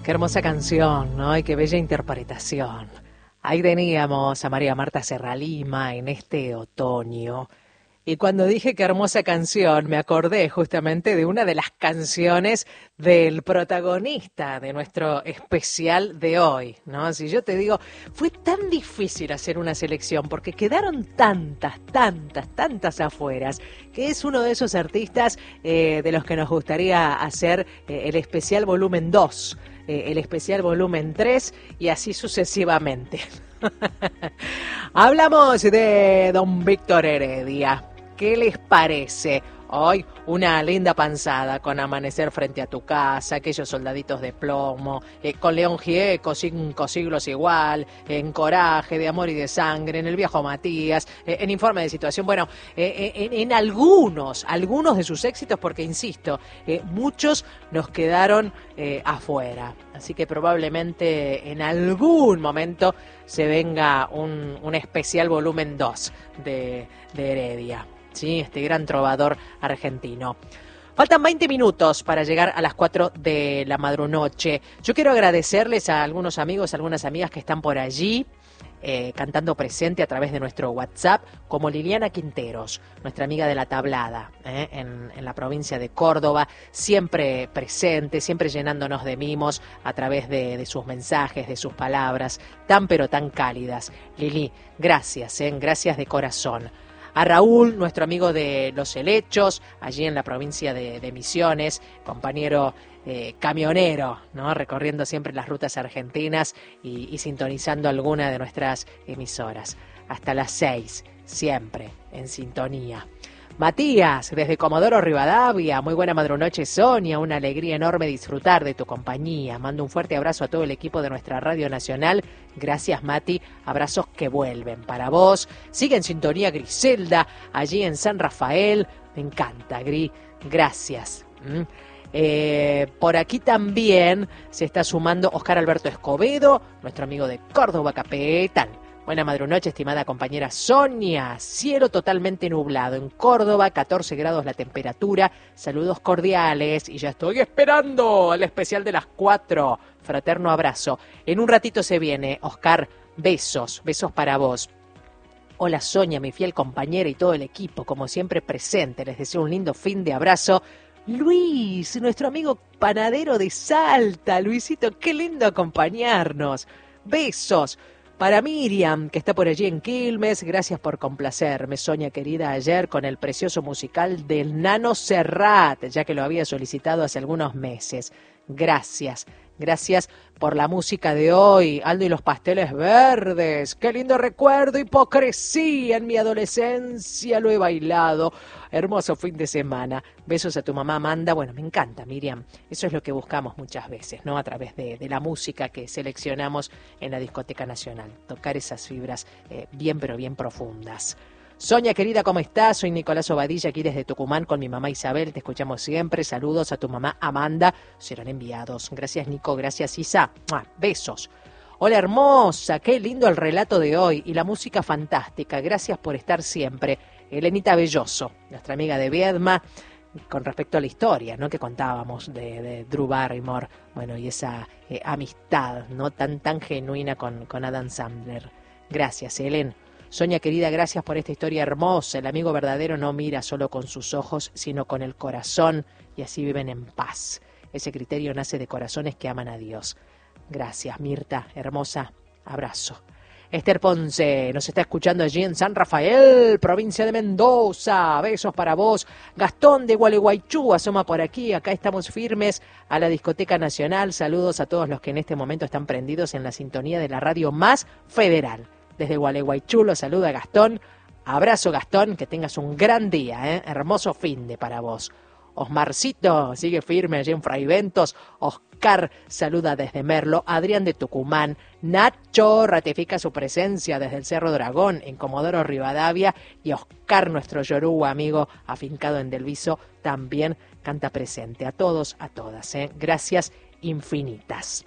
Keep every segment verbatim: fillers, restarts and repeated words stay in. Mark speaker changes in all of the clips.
Speaker 1: Qué hermosa canción, ¿no? Y qué bella interpretación. Ahí teníamos a María Marta Serralima en este otoño. Y cuando dije qué hermosa canción, me acordé justamente de una de las canciones del protagonista de nuestro especial de hoy, ¿no? Si yo te digo, fue tan difícil hacer una selección porque quedaron tantas, tantas, tantas afueras, que es uno de esos artistas eh, de los que nos gustaría hacer eh, el especial volumen dos, eh, el especial volumen tres y así sucesivamente. Hablamos de don Víctor Heredia. ¿Qué les parece? Hoy una linda panzada con Amanecer frente a tu casa, aquellos soldaditos de plomo, eh, con León Gieco, cinco siglos igual, en Coraje, de amor y de sangre, en El viejo Matías, eh, en Informe de situación, bueno, eh, en, en algunos, algunos de sus éxitos, porque insisto, eh, muchos nos quedaron eh, afuera. Así que probablemente en algún momento se venga un, un especial volumen dos de, de Heredia. Sí, este gran trovador argentino. Faltan veinte minutos para llegar a las cuatro de la madrunoche. Yo quiero agradecerles a algunos amigos, a algunas amigas que están por allí, eh, cantando presente a través de nuestro WhatsApp, como Liliana Quinteros, nuestra amiga de la Tablada, eh, en, en la provincia de Córdoba, siempre presente, siempre llenándonos de mimos a través de, de sus mensajes, de sus palabras, tan pero tan cálidas. Lili, gracias, eh, gracias de corazón. A Raúl, nuestro amigo de Los Helechos, allí en la provincia de, de Misiones, compañero eh, camionero, ¿no? Recorriendo siempre las rutas argentinas y, y sintonizando alguna de nuestras emisoras. Hasta las seis, siempre en sintonía. Matías, desde Comodoro Rivadavia, muy buena madrunoche Sonia, una alegría enorme disfrutar de tu compañía. Mando un fuerte abrazo a todo el equipo de nuestra Radio Nacional. Gracias Mati, abrazos que vuelven para vos. Sigue en sintonía Griselda, allí en San Rafael. Me encanta, Gri, gracias. ¿Mm? Eh, por aquí también se está sumando Oscar Alberto Escobedo, nuestro amigo de Córdoba Capital. Buena madrunoche, estimada compañera Sonia. Cielo totalmente nublado en Córdoba, catorce grados la temperatura. Saludos cordiales y ya estoy esperando el especial de las cuatro. Fraterno abrazo. En un ratito se viene, Oscar. Besos, besos para vos. Hola Sonia, mi fiel compañera y todo el equipo, como siempre presente. Les deseo un lindo fin de abrazo. Luis, nuestro amigo panadero de Salta. Luisito, qué lindo acompañarnos. Besos. Para Miriam, que está por allí en Quilmes, gracias por complacerme, Sonia querida, ayer con el precioso musical del Nano Serrat, ya que lo había solicitado hace algunos meses. Gracias, gracias por la música de hoy. Aldo y los pasteles verdes, qué lindo recuerdo, hipocresía, en mi adolescencia lo he bailado. Hermoso fin de semana. Besos a tu mamá Amanda. Bueno, me encanta, Miriam. Eso es lo que buscamos muchas veces, ¿no? A través de, de la música que seleccionamos en la Discoteca Nacional. Tocar esas fibras eh, bien, pero bien profundas. Sonia, querida, ¿cómo estás? Soy Nicolás Obadilla, aquí desde Tucumán con mi mamá Isabel. Te escuchamos siempre. Saludos a tu mamá Amanda. Serán enviados. Gracias, Nico. Gracias, Isa. ¡Mua! Besos. Hola, hermosa. Qué lindo el relato de hoy y la música fantástica. Gracias por estar siempre. Elenita Belloso, nuestra amiga de Viedma, con respecto a la historia, ¿no? Que contábamos de, de Drew Barrymore, bueno, y esa eh, amistad, ¿no? Tan, tan genuina con, con Adam Sandler. Gracias, Helen. Sonia querida, gracias por esta historia hermosa. El amigo verdadero no mira solo con sus ojos, sino con el corazón, y así viven en paz. Ese criterio nace de corazones que aman a Dios. Gracias, Mirta, hermosa. Abrazo. Esther Ponce nos está escuchando allí en San Rafael, provincia de Mendoza. Besos para vos. Gastón de Gualeguaychú asoma por aquí. Acá estamos firmes a la Discoteca Nacional. Saludos a todos los que en este momento están prendidos en la sintonía de la radio más federal. Desde Gualeguaychú los saluda Gastón. Abrazo, Gastón, que tengas un gran día, ¿eh? Hermoso finde para vos. Osmarcito sigue firme allí en Fraiventos. Oscar saluda desde Merlo. Adrián de Tucumán. Nacho ratifica su presencia desde el Cerro Dragón en Comodoro Rivadavia. Y Oscar, nuestro yoruba amigo afincado en Delviso, también canta presente. A todos, a todas, ¿eh? Gracias infinitas.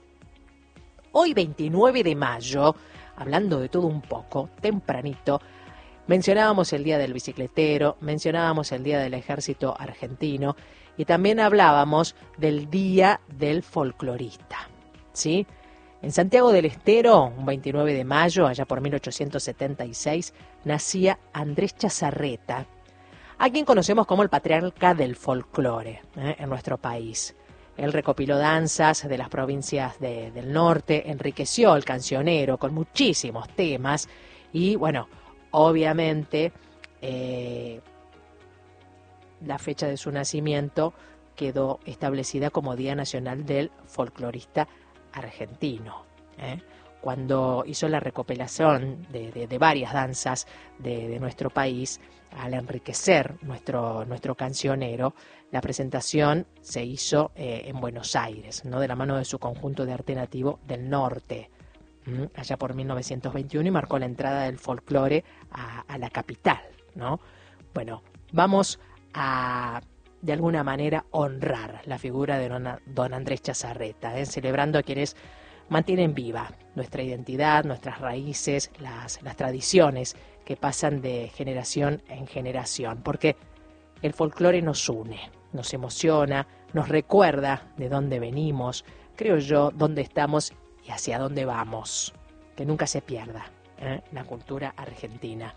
Speaker 1: Hoy veintinueve de mayo, hablando de todo un poco, tempranito, mencionábamos el Día del Bicicletero, mencionábamos el Día del Ejército Argentino y también hablábamos del Día del Folclorista. ¿sí? En Santiago del Estero, un veintinueve de mayo, allá por mil ochocientos setenta y seis, nacía Andrés Chazarreta, a quien conocemos como el patriarca del folclore, ¿eh? en nuestro país. Él recopiló danzas de las provincias de, del norte, enriqueció el cancionero con muchísimos temas y, bueno, obviamente eh, la fecha de su nacimiento quedó establecida como Día Nacional del Folclorista Argentino. ¿eh? Cuando hizo la recopilación de, de, de varias danzas de, de nuestro país, al enriquecer nuestro, nuestro cancionero, la presentación se hizo eh, en Buenos Aires, ¿no? de la mano de su conjunto de arte nativo del norte, ¿m? allá por mil novecientos veintiuno, y marcó la entrada del folclore a, a la capital, ¿no? Bueno, vamos a, de alguna manera, honrar la figura de don, don Andrés Chazarreta, ¿eh? celebrando a quienes mantienen viva nuestra identidad, nuestras raíces, las, las tradiciones que pasan de generación en generación, porque el folclore nos une, nos emociona, nos recuerda de dónde venimos, creo yo, dónde estamos y hacia dónde vamos. Que nunca se pierda ¿eh? la cultura argentina.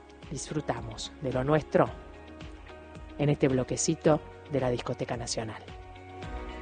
Speaker 1: Disfrutamos de lo nuestro en este bloquecito de la Discoteca Nacional.